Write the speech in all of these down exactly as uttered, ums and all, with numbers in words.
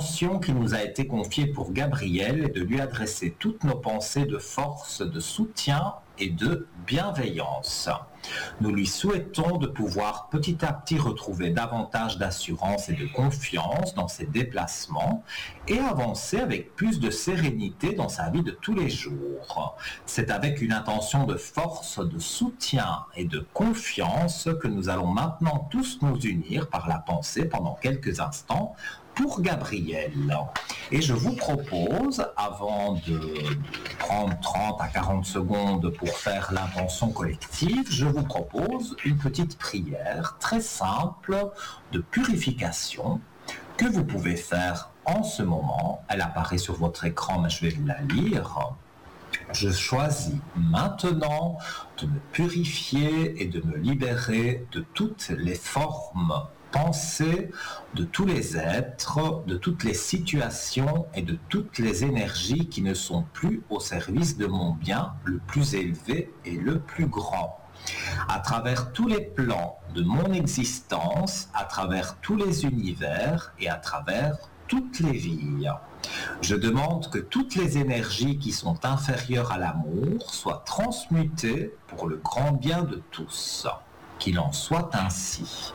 l'intention qui nous a été confiée pour Gabriel est de lui adresser toutes nos pensées de force, de soutien et de bienveillance. Nous lui souhaitons de pouvoir petit à petit retrouver davantage d'assurance et de confiance dans ses déplacements et avancer avec plus de sérénité dans sa vie de tous les jours. C'est avec une intention de force, de soutien et de confiance que nous allons maintenant tous nous unir par la pensée pendant quelques instants pour Gabriel. Et je vous propose, avant de, de prendre trente à quarante secondes pour faire l'intention collective, je vous propose une petite prière très simple de purification que vous pouvez faire en ce moment. Elle apparaît sur votre écran, mais je vais vous la lire. Je choisis maintenant de me purifier et de me libérer de toutes les formes pensées, de tous les êtres, de toutes les situations et de toutes les énergies qui ne sont plus au service de mon bien le plus élevé et le plus grand. À travers tous les plans de mon existence, à travers tous les univers et à travers toutes les vies. Je demande que toutes les énergies qui sont inférieures à l'amour soient transmutées pour le grand bien de tous. Qu'il en soit ainsi.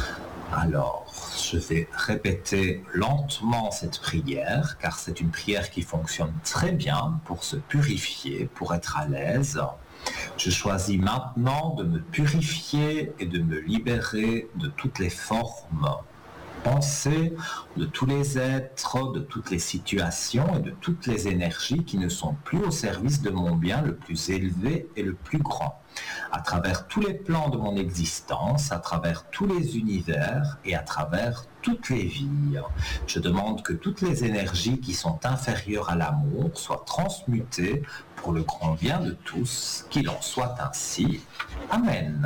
Alors, je vais répéter lentement cette prière, car c'est une prière qui fonctionne très bien pour se purifier, pour être à l'aise. Je choisis maintenant de me purifier et de me libérer de toutes les formes pensées, de tous les êtres, de toutes les situations et de toutes les énergies qui ne sont plus au service de mon bien le plus élevé et le plus grand. À travers tous les plans de mon existence, à travers tous les univers et à travers toutes les vies. Je demande que toutes les énergies qui sont inférieures à l'amour soient transmutées pour le grand bien de tous, qu'il en soit ainsi. Amen.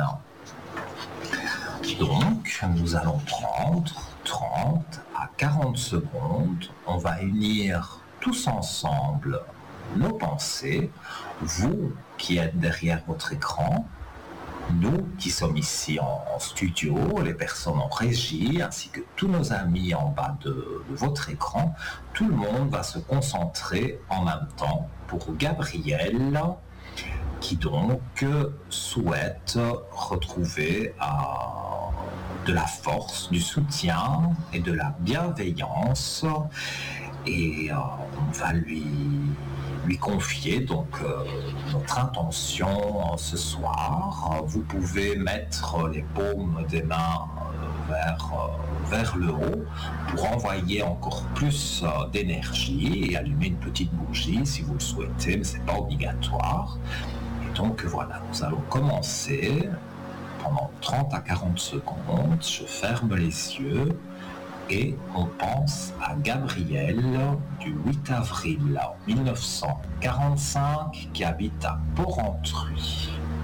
Donc, nous allons prendre trente à quarante secondes. On va unir tous ensemble nos pensées, vous qui êtes derrière votre écran, nous qui sommes ici en, en studio, les personnes en régie, ainsi que tous nos amis en bas de, de votre écran, tout le monde va se concentrer en même temps pour Gabriel, qui donc souhaite retrouver euh, de la force, du soutien et de la bienveillance. Et euh, on va lui, lui confier donc euh, notre intention euh, ce soir. Vous pouvez mettre les paumes des mains euh, vers, euh, vers le haut pour envoyer encore plus euh, d'énergie et allumer une petite bougie si vous le souhaitez, mais ce n'est pas obligatoire. Et donc voilà, nous allons commencer pendant trente à quarante secondes. Je ferme les yeux. Et on pense à Gabriel du huit avril mille neuf cent quarante-cinq qui habite à Porrentruy.